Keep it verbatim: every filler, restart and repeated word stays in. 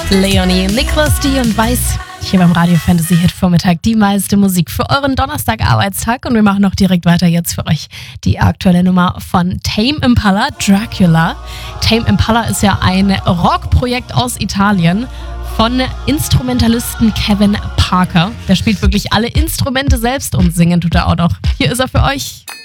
Leonie, Nicholas D. und Weiß hier beim Radio Fantasy Hit Vormittag. Die meiste Musik für euren Donnerstag-Arbeitstag. Und wir machen noch direkt weiter jetzt für euch die aktuelle Nummer von Tame Impala, Dracula. Tame Impala ist ja ein Rockprojekt aus Italien von Instrumentalisten Kevin Parker. Der spielt wirklich alle Instrumente selbst und singen tut er auch noch. Hier ist er für euch.